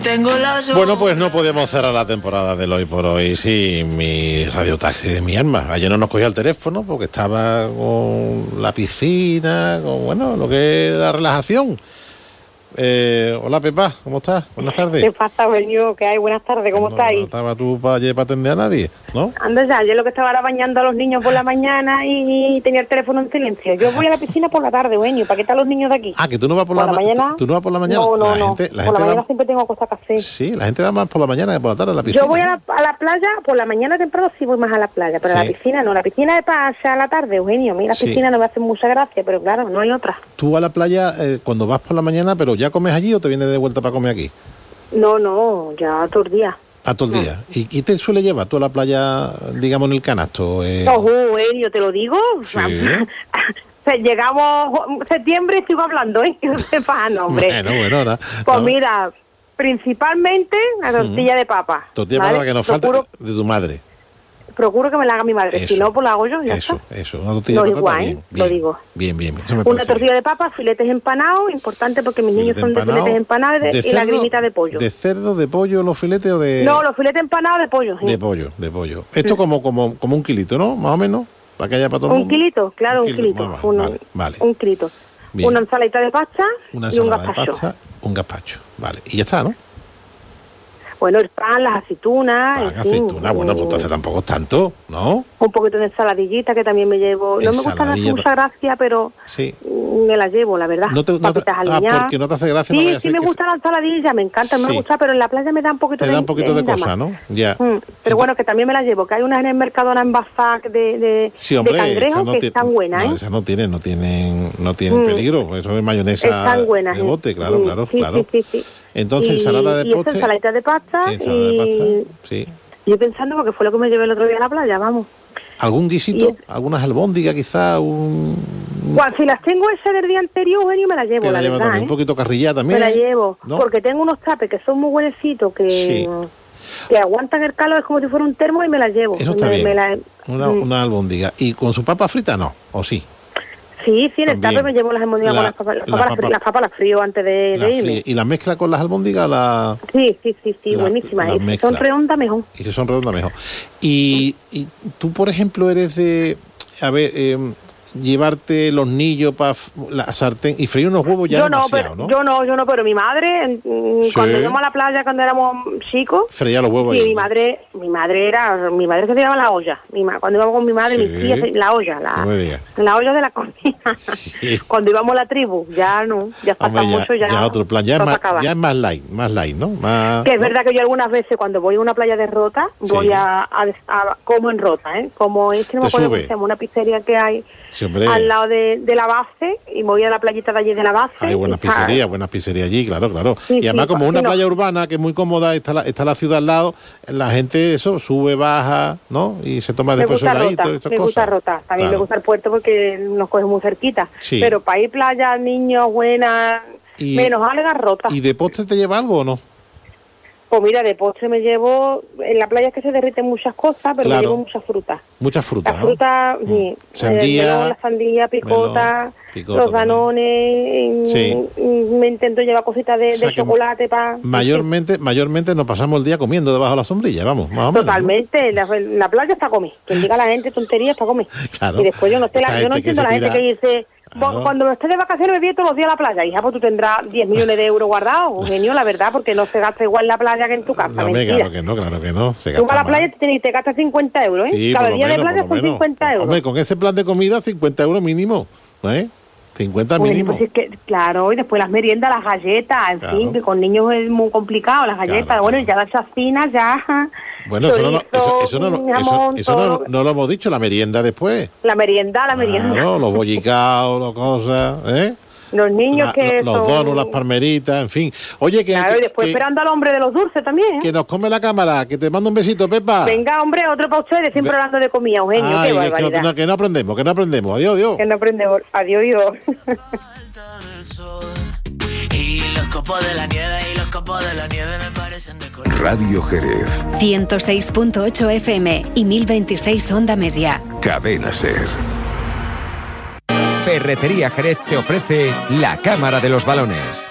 Bueno, pues no podemos cerrar la temporada del Hoy por Hoy sin mi radiotaxi de mi alma. Ayer no nos cogía el teléfono porque estaba con la piscina, con, bueno, lo que es la relajación. Hola Pepa, ¿cómo estás? Buenas tardes. ¿Qué pasa, Benio? ¿Qué hay? Buenas tardes, ¿cómo estáis? No estaba tú para atender a nadie, ¿no? Anda ya, yo lo que estaba era bañando a los niños por la mañana y tenía el teléfono en silencio. Yo voy a la piscina por la tarde, Benio, ¿para qué están los niños de aquí? Ah, que tú no vas por la mañana. ¿Tú no vas por la mañana? No. La por la mañana siempre tengo cosas que hacer. Sí, la gente va más por la mañana que por la tarde a la piscina. Yo voy a la playa, por la mañana temprano sí voy más a la playa, pero a la piscina no. La piscina es para a la tarde, Eugenio. Mira, la piscina no me hace mucha gracia, pero claro, no hay otra. ¿Tú a la playa cuando vas por la mañana, pero ya comes allí o te vienes de vuelta para comer aquí? No, ya todo el día. A todo el día. ¿Y qué te suele llevar tú a la playa, digamos, en el canasto? Eugenio, te lo digo. Sí. Llegamos septiembre y sigo hablando, que no sepas, hombre. Bueno, ahora. Pues mira, principalmente la tortilla de papa. Tortilla de papa que nos falta de tu madre. Procuro que me la haga mi madre, eso, si no, pues la hago yo. Eso. Una tortilla de papa bien, lo digo. Bien. Una tortilla de papa, filetes empanados, importante porque mis niños son de filetes empanados y la grimita de pollo. ¿De cerdo, de pollo, los filetes o de...? No, los filetes empanados de pollo. Sí. De pollo. Esto como un kilito, ¿no? Más o menos, para que haya para todo el mundo. Un kilito, claro, un kilito. Vale. Un kilito. Bien. Una ensaladita de pasta y un gazpacho. Un gazpacho, vale. Y ya está, ¿no? Bueno, el pan, las aceitunas... aceitunas, bueno, pues entonces tampoco es tanto, ¿no? Un poquito de ensaladillita que también me llevo. No me gusta dar mucha gracia, pero me la llevo, la verdad. Porque no te hace gracia. Sí, me gusta la ensaladilla, me encanta, me gusta, pero en la playa me da un poquito de... Te da un poquito de cosa, ¿no? Ya. Pero bueno, que también me la llevo, que hay unas en el Mercadona en Bazac de cangrejo que están buenas, No, esas no tienen peligro, eso es mayonesa de bote, claro. Sí. Entonces, ensalada de postre. Ensaladita de pasta. Sí. Yo pensando, porque fue lo que me llevé el otro día a la playa, vamos. ¿Algún guisito? ¿Algunas albóndigas quizá? Bueno, si las tengo ese del día anterior, Eugenio, me las llevo, la verdad. También, un poquito carrillada también. Me la llevo, ¿no? Porque tengo unos tapes que son muy buenecitos, que aguantan el calor, es como si fuera un termo y me las llevo. Eso está bien. Una albóndiga. ¿Y con su papa frita no? ¿O sí? Sí, en el tape me llevo las albóndigas con las papas las frío antes de irme. ¿Y la mezcla con las albóndigas? Sí, buenísima. Y si son redondas, mejor. Y tú, por ejemplo, eres de... llevarte los nillos para la sartén y freír unos huevos ya demasiado, ¿no? Yo no, pero mi madre, cuando íbamos a la playa, cuando éramos chicos... Freía los huevos. Sí, mi madre se tiraba la olla. Cuando íbamos con mi madre, mi tía, la olla de la comida. Sí. Cuando íbamos a la tribu, ya falta mucho, ya otro plan, ya es más light, ¿no? Que es verdad que yo algunas veces, cuando voy a una playa de Rota, voy a como en Rota, como es que no me acuerdo cómo se llama, una pizzería que hay... Sí, al lado de la base, y me voy a la playita de allí de la base. Hay buenas pizzerías allí, claro. Sí, y además como una playa urbana que es muy cómoda, está la ciudad al lado, la gente sube, baja, ¿no? Y se toma después su heladito y estas cosas. Me gusta Rota, también me gusta el puerto porque nos coge muy cerquita. Sí. Pero para ir playa, niños, buenas, menos algas, Rota. ¿Y de postre te lleva algo o no? Pues mira, de postre me llevo... En la playa es que se derriten muchas cosas, pero me llevo muchas frutas. Muchas frutas, ¿no? Frutas, sí. La sandía, picota, los danones... Me intento llevar cositas de chocolate para... Mayormente nos pasamos el día comiendo debajo de la sombrilla, vamos, más o menos. Totalmente, ¿no? La playa es para comer. Quien diga a la gente tonterías es para comer. Claro. Y después yo no entiendo a la gente que dice... Claro. Cuando estés de vacaciones me voy todos los días a la playa. Hija, pues tú tendrás 10 millones de euros guardados. Genio, la verdad, porque no se gasta igual la playa que en tu casa. No, claro que no. Tú vas a la playa y te gastas 50 euros, ¿eh? Sí, cada día de playa son 50 euros. Hombre, con ese plan de comida, 50 euros mínimo, ¿eh? 50 mínimo. Pues es que, claro, y después las meriendas, las galletas, en fin, que con niños es muy complicado, las galletas, bueno, y ya las chacinas, ya... Bueno, eso no lo hemos dicho, la merienda después. La merienda. Claro, los bollicaos, las cosas, ¿eh? Los niños los donuts, las palmeritas, en fin. Oye, claro, y después esperando al hombre de los dulces también, ¿eh? Que nos come la cámara, que te mando un besito, Pepa. Venga, hombre, otro para ustedes, siempre hablando de comida, Eugenio, qué barbaridad. Que no aprendemos, adiós. Que no aprendemos, adiós. Y los copos de la nieve me parecen de color. Radio Jerez 106.8 FM y 1026 Onda Media. Cadena Ser. Ferretería Jerez te ofrece la Cámara de los Balones.